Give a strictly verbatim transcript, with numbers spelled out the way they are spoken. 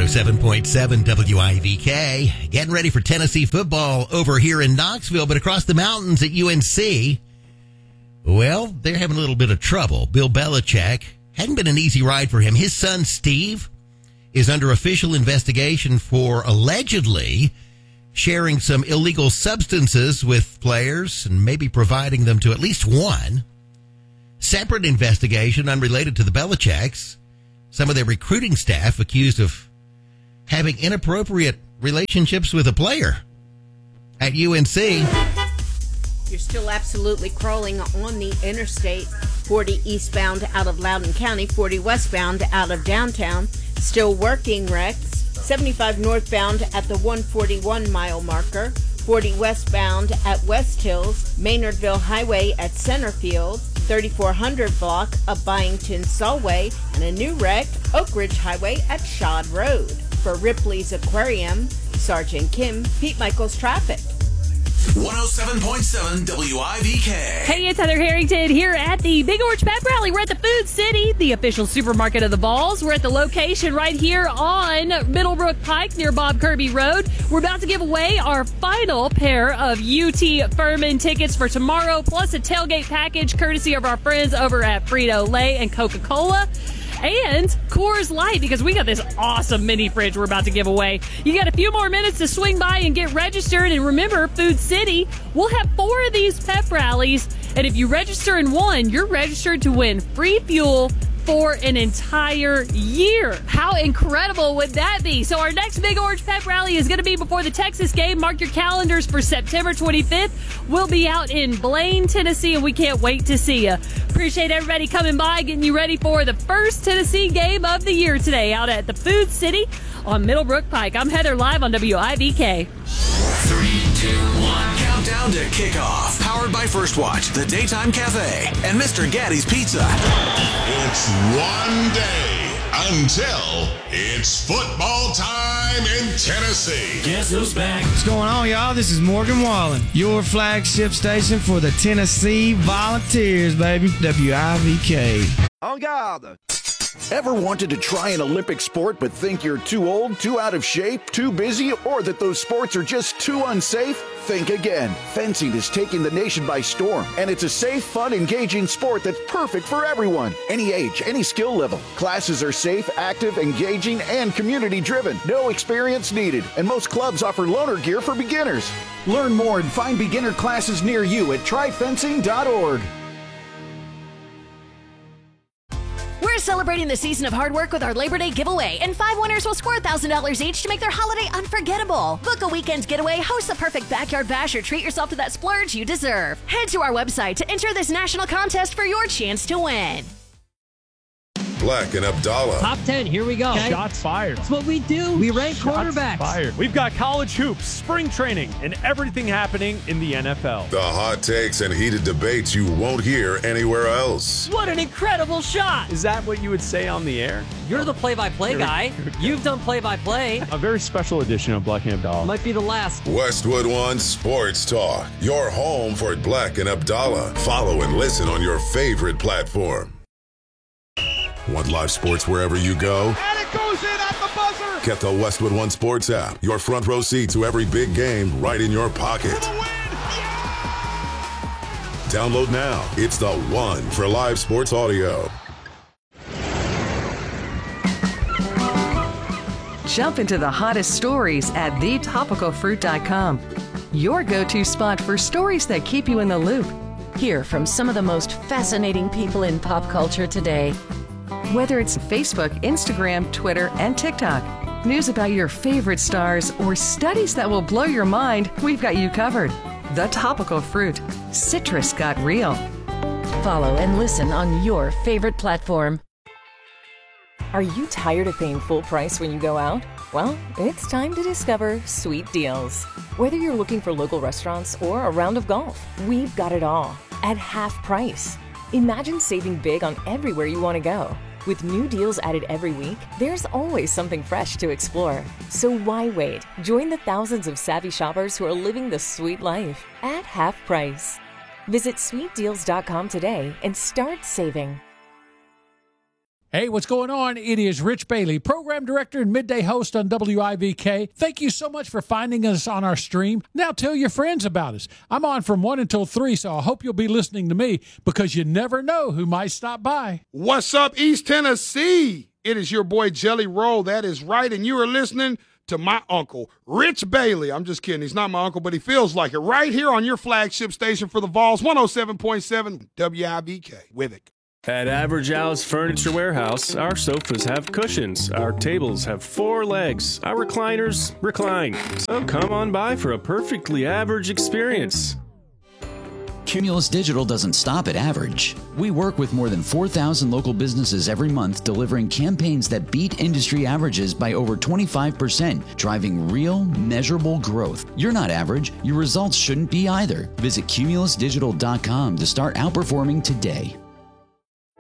oh seven point seven W I V K. Getting ready for Tennessee football over here in Knoxville, but across the mountains at U N C, well, they're having a little bit of trouble. Bill Belichick, hadn't been an easy ride for him. His son, Steve, is under official investigation for allegedly sharing some illegal substances with players and maybe providing them to at least one. Separate investigation unrelated to the Belichicks. Some of their recruiting staff accused of having inappropriate relationships with a player at U N C. You're still absolutely crawling on the interstate. forty eastbound out of Loudoun County, forty westbound out of downtown. Still working wrecks. seventy-five northbound at the one forty-one mile marker. forty westbound at West Hills. Maynardville Highway at Centerfield. thirty-four hundred block of Byington Solway. And a new wreck, Oak Ridge Highway at Shad Road. For Ripley's Aquarium, Sergeant Kim, Pete Michaels Traffic. one oh seven point seven W I V K. Hey, it's Heather Harrington here at the Big Orange Pep Rally. We're at the Food City, the official supermarket of the Vols. We're at the location right here on Middlebrook Pike near Bob Kirby Road. We're about to give away our final pair of U T Furman tickets for tomorrow, plus a tailgate package courtesy of our friends over at Frito-Lay and Coca-Cola. And Coors Light, because we got this awesome mini fridge we're about to give away. You got a few more minutes to swing by and get registered. And remember, Food City, we'll have four of these pep rallies. And if you register in one, you're registered to win free fuel for an entire year. How incredible would that be? So our next Big Orange Pep Rally is going to be before the Texas game. Mark your calendars for September twenty-fifth. We'll be out in Blaine, Tennessee, and we can't wait to see you. Appreciate everybody coming by, getting you ready for the first Tennessee game of the year today out at the Food City on Middlebrook Pike. I'm Heather, live on W I V K. Three, two, one. Countdown to kickoff. Powered by First Watch, the Daytime Cafe, and Mister Gaddy's Pizza. It's one day until it's football time in Tennessee. Guess who's back? What's going on, y'all? This is Morgan Wallen, your flagship station for the Tennessee Volunteers, baby. W I V K. En garde. Ever wanted to try an Olympic sport but think you're too old, too out of shape, too busy, or that those sports are just too unsafe? Think again. Fencing is taking the nation by storm, and it's a safe, fun, engaging sport that's perfect for everyone. Any age, any skill level. Classes are safe, active, engaging, and community-driven. No experience needed, and most clubs offer loaner gear for beginners. Learn more and find beginner classes near you at try fencing dot org. We're celebrating the season of hard work with our Labor Day giveaway, and five winners will score one thousand dollars each to make their holiday unforgettable. Book a weekend getaway, host the perfect backyard bash, or treat yourself to that splurge you deserve. Head to our website to enter this national contest for your chance to win. Black and Abdallah. Top ten, here we go. Okay. Shots fired. That's what we do. We rank Shots quarterbacks. Fired. We've got college hoops, spring training, and everything happening in the N F L. The hot takes and heated debates you won't hear anywhere else. What an incredible shot. Is that what you would say on the air? You're the play-by-play Here guy. You've done play-by-play. A very special edition of Black and Abdallah. Might be the last. Westwood One Sports Talk. Your home for Black and Abdallah. Follow and listen on your favorite platform. Want live sports wherever you go? And it goes in at the buzzer! Get the Westwood One Sports app. Your front row seat to every big game right in your pocket. For the win! Yeah! Download now. It's the one for live sports audio. Jump into the hottest stories at the topical fruit dot com. Your go-to spot for stories that keep you in the loop. Hear from some of the most fascinating people in pop culture today. Whether it's Facebook, Instagram, Twitter, and TikTok, news about your favorite stars, or studies that will blow your mind, we've got you covered. The Topical Fruit. Citrus got real. Follow and listen on your favorite platform. Are you tired of paying full price when you go out? Well, it's time to discover Sweet Deals. Whether you're looking for local restaurants or a round of golf, we've got it all at half price. Imagine saving big on everywhere you want to go. With new deals added every week, there's always something fresh to explore. So why wait? Join the thousands of savvy shoppers who are living the sweet life at half price. Visit sweet deals dot com today and start saving. Hey, what's going on? It is Rich Bailey, program director and midday host on W I V K. Thank you so much for finding us on our stream. Now tell your friends about us. I'm on from one until three, so I hope you'll be listening to me because you never know who might stop by. What's up, East Tennessee? It is your boy Jelly Roll. That is right, and you are listening to my uncle, Rich Bailey. I'm just kidding. He's not my uncle, but he feels like it. Right here on your flagship station for the Vols, one oh seven point seven W I V K. With it. At Average Al's Furniture Warehouse, our sofas have cushions, our tables have four legs, our recliners recline. So come on by for a perfectly average experience. Cumulus Digital doesn't stop at average. We work with more than four thousand local businesses every month, delivering campaigns that beat industry averages by over twenty-five percent, driving real, measurable growth. You're not average. Your results shouldn't be either. Visit cumulus digital dot com to start outperforming today.